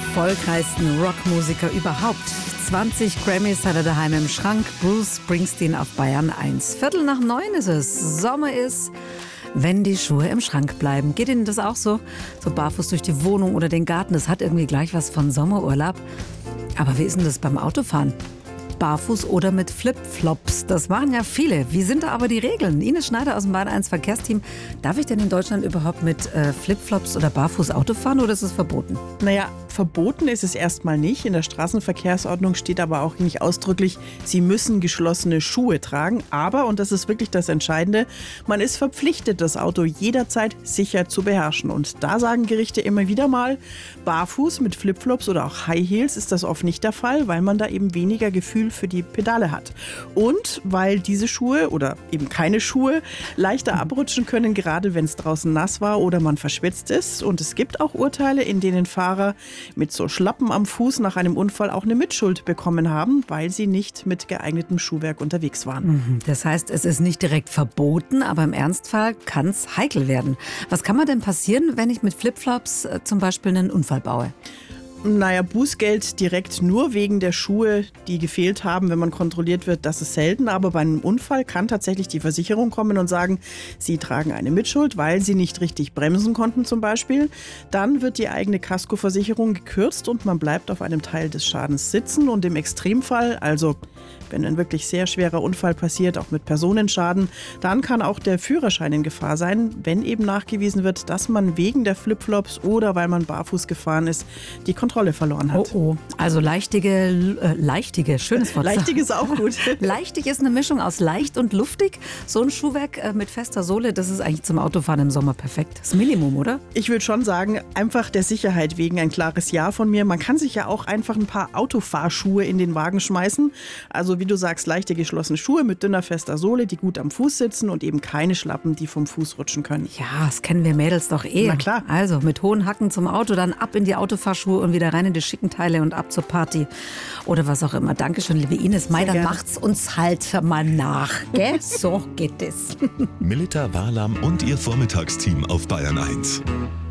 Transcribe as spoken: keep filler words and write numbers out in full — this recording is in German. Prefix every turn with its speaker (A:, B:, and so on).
A: erfolgreichsten Rockmusiker überhaupt. zwanzig Grammys hat er daheim im Schrank. Bruce Springsteen auf Bayern eins. Viertel nach neun ist es. Sommer ist, wenn die Schuhe im Schrank bleiben. Geht Ihnen das auch so? So barfuß durch die Wohnung oder den Garten. Das hat irgendwie gleich was von Sommerurlaub. Aber wie ist denn das beim Autofahren? Barfuß oder mit Flipflops. Das machen ja viele. Wie sind da aber die Regeln? Ines Schneider aus dem Bayern eins Verkehrsteam. Darf ich denn in Deutschland überhaupt mit äh, Flipflops oder barfuß Auto fahren oder ist es verboten?
B: Naja, verboten ist es erstmal nicht. In der Straßenverkehrsordnung steht aber auch nicht ausdrücklich, Sie müssen geschlossene Schuhe tragen. Aber, und das ist wirklich das Entscheidende, man ist verpflichtet, das Auto jederzeit sicher zu beherrschen. Und da sagen Gerichte immer wieder mal, barfuß mit Flipflops oder auch High Heels ist das oft nicht der Fall, weil man da eben weniger Gefühl für die Pedale hat. Und weil diese Schuhe oder eben keine Schuhe leichter abrutschen können, gerade wenn es draußen nass war oder man verschwitzt ist. Und es gibt auch Urteile, in denen Fahrer mit so Schlappen am Fuß nach einem Unfall auch eine Mitschuld bekommen haben, weil sie nicht mit geeignetem Schuhwerk unterwegs waren.
A: Das heißt, es ist nicht direkt verboten, aber im Ernstfall kann es heikel werden. Was kann man denn passieren, wenn ich mit Flipflops äh, zum Beispiel einen Unfall baue?
B: Naja, Bußgeld direkt nur wegen der Schuhe, die gefehlt haben, wenn man kontrolliert wird, das ist selten. Aber bei einem Unfall kann tatsächlich die Versicherung kommen und sagen, Sie tragen eine Mitschuld, weil Sie nicht richtig bremsen konnten zum Beispiel. Dann wird die eigene Kaskoversicherung gekürzt und man bleibt auf einem Teil des Schadens sitzen. Und im Extremfall, also wenn ein wirklich sehr schwerer Unfall passiert, auch mit Personenschaden, dann kann auch der Führerschein in Gefahr sein, wenn eben nachgewiesen wird, dass man wegen der Flipflops oder weil man barfuß gefahren ist, die Kontrolle verloren hat.
A: Oh, oh. Also leichtige, äh, leichtige, schönes Wort.
B: Leichtig ist auch gut.
A: Leichtig ist eine Mischung aus leicht und luftig. So ein Schuhwerk äh, mit fester Sohle, das ist eigentlich zum Autofahren im Sommer perfekt. Das Minimum, oder?
B: Ich würde schon sagen, einfach der Sicherheit wegen ein klares Ja von mir. Man kann sich ja auch einfach ein paar Autofahrschuhe in den Wagen schmeißen. Also wie du sagst, leichte geschlossene Schuhe mit dünner fester Sohle, die gut am Fuß sitzen und eben keine Schlappen, die vom Fuß rutschen können.
A: Ja, das kennen wir Mädels doch eh.
B: Na klar.
A: Also mit hohen Hacken zum Auto, dann ab in die Autofahrschuhe und wieder rein in die schicken Teile und ab zur Party. Oder was auch immer. Dankeschön, liebe Ines. Mai, dann
B: gerne.
A: macht's uns halt mal nach. Gell? So geht es.
C: Melita Walam und ihr Vormittagsteam auf Bayern eins.